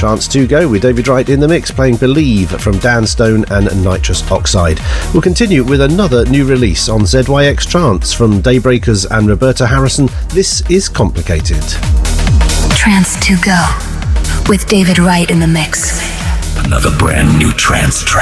Trance 2 Go with David Wright in the mix, playing Believe from Dan Stone and Nitrous Oxide. We'll continue with another new release on ZYX Trance from Daybreakers and Roberta Harrison. This is Complicated. Trance 2 Go with David Wright in the mix. Another brand new trance track.